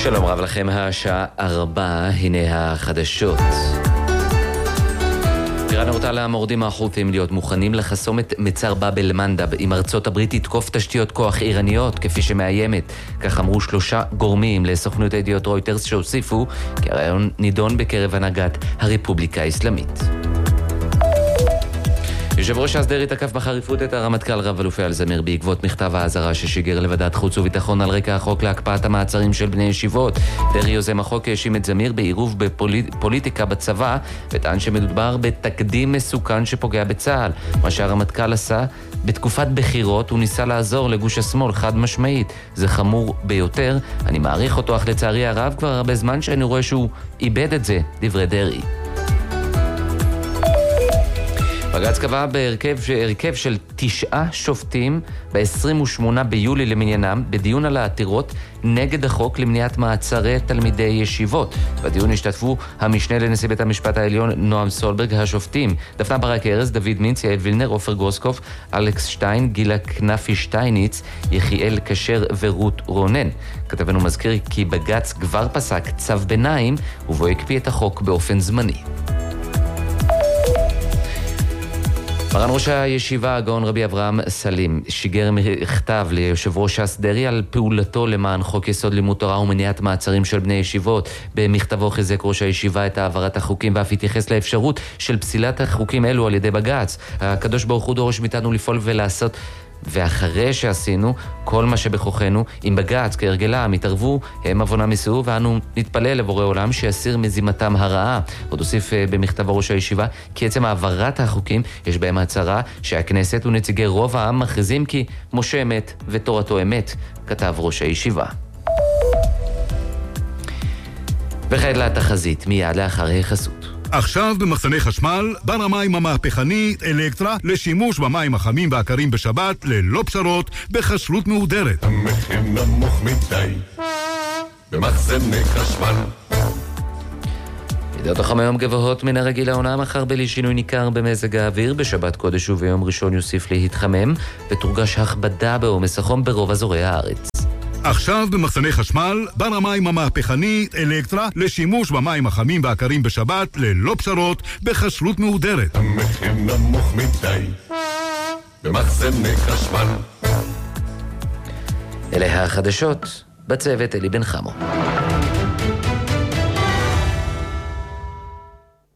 שלום רב לכם, השעה 4, הנה החדשות. איראן הורתה למורדים החות'ים להיות מוכנים לחסום את מצר באב אל-מנדב אם ארצות הברית תתקוף תשתיות כוח איראניות כפי שמאיימת. כך אמרו 3 גורמים לסוכנות הידיעות רויטרס, שהוסיפו כי הרעיון נידון בקרב הנהגת הרפובליקה האסלאמית. יושב ראש ש"ס דרעי תקף בחריפות את הרמטכ"ל רב-אלוף אייל זמיר בעקבות מכתב האזהרה ששיגר לוועדת חוץ וביטחון על רקע החוק להקפאת המעצרים של בני ישיבות. דרעי יוזם החוק האשים את זמיר בעירוב בפוליטיקה בצבא וטען שמדובר בתקדים מסוכן שפוגע בצה"ל. מה שהרמטכ"ל עשה בתקופת בחירות הוא ניסה לעזור לגוש השמאל, חד משמעית. זה חמור ביותר, אני מעריך אותו, אך לצערי הרב כבר הרבה זמן שאני רואה שהוא איבד את זה, דברי דרעי. בג"ץ קבע בהרכב של 9 שופטים ב-28 ביולי למניינם בדיון על העתירות נגד החוק למניעת מעצרי תלמידי ישיבות. בדיון השתתפו המשנה לנשיא בית המשפט העליון נועם סולברג, השופטים דפנה ברק ארז, דוד מינץ, יעל וילנר, עופר גרוסקופ, אלכס שטיין, גילה כנפי שטייניץ, יחיאל קשר ורות רונן. כתבנו מזכיר כי בג"ץ כבר פסק צו ביניים ובו הקפיא את החוק באופן זמני. מרן ראש הישיבה הגאון רבי אברהם סלים שיגר מכתב ליושב ראש ש"ס דרעי על פעולתו למען חוק יסוד לימוד תורה ומניעת מעצרים של בני ישיבות. במכתבו חיזק ראש הישיבה את העברת החוקים ואף התייחס לאפשרות של פסילת החוקים אלו על ידי בג"ץ. הקדוש ברוך הוא דורש מאיתנו לפעול ולעשות, ואחרי שעשינו כל מה שבכוחנו, אם בג"ץ כהרגלה מתערבו, הם עוונם יישאו, ואנו נתפלל לבורא עולם שיסיר מזימתם הרעה. עוד הוסיף במכתב ראש הישיבה כי עצם העברת החוקים יש בהם הצהרה שהכנסת ונציגי רוב העם מכריזים כי משה אמת ותורתו אמת, כתב ראש הישיבה. וכעת לתחזית מיד לאחר החסות. עכשיו במחסני חשמל, בר המים המהפכני אלקטרה לשימוש במים החמים והקרים בשבת ללא פשרות בכשרות מהודרת. המחיר נמוך מדי במחסני חשמל. ידיעות החום היום גבוהות מן הרגיל העונה, מחר בלי שינוי ניכר במזג האוויר, בשבת קודש וביום ראשון יוסיף להתחמם ותורגש הכבדה בעומס החום ברוב אזורי הארץ. עכשיו במחסני חשמל, בר המים המהפכני אלקטרה לשימוש במים החמים והקרים בשבת ללא פשרות בכשרות מהודרת. המחיר נמוך מדי במחסני חשמל. אלה החדשות, בצוות אלי בן חמו.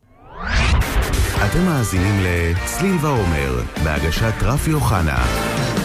אתם מאזינים לצליל ועומר בהגשת רפי אוחנה.